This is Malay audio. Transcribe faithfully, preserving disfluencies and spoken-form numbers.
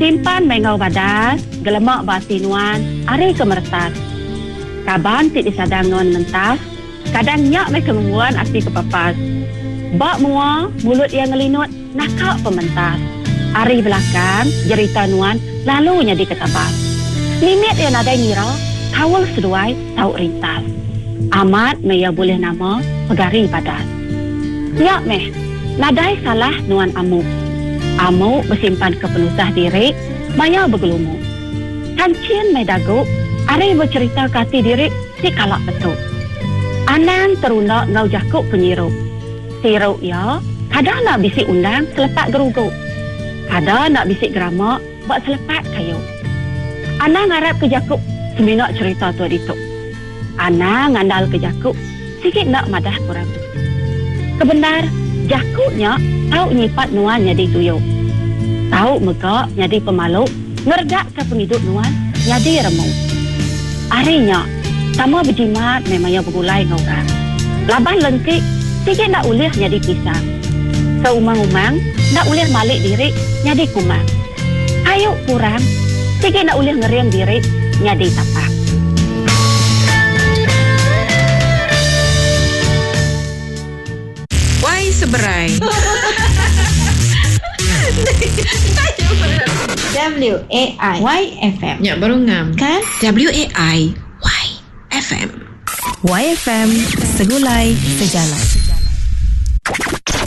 Simpan mengau badas, gelemak basinuan, ari kemertas. Kaban tik disadang nuan mentas, kadang nyak me kemenguan api kepapas. Bak mua, mulut yang ngelinut, nakak pementas. Ari belakang, jerita nuan, lalunya diketabas. Limit yang ada ngira, kawal seduai, tau rintas. Amat me ya boleh nama, pegari badas. Nyak meh, nadai salah nuan amuk. Amuk bersimpan kepenusah diri, maya bergelumuk. Kancin me daguk, ari bercerita kati diri, si kalak betul. Anang terunak ngau jakuk penyiruk. Siruk ya, kadang nak bisik undang selepak geruguk. Kadang nak bisik geramak, buat selepak kayu. Anang harap ke jakuk, seminak cerita tu dituk. Anang ngandal ke jakuk, sikit nak madah kurang. Kebenar, jakuknya tahu nyipat nuan jadi tuyuk. Tahu megak jadi pemaluk, ngergak ke penghidup nuan jadi remuk. Arinya, sama berjimat memangnya bergulai ngorang. Laban lengkik, sikit nak ulih jadi pisang. Seumang-umang, nak ulih malik diri jadi kumang. Ayo kurang, sikit nak ulih ngeriam diri jadi tapak. Why seberai? W A I Y F M. Ya, baru ngam. Kan? W A I Y F M. Y F M, segulai sejalan.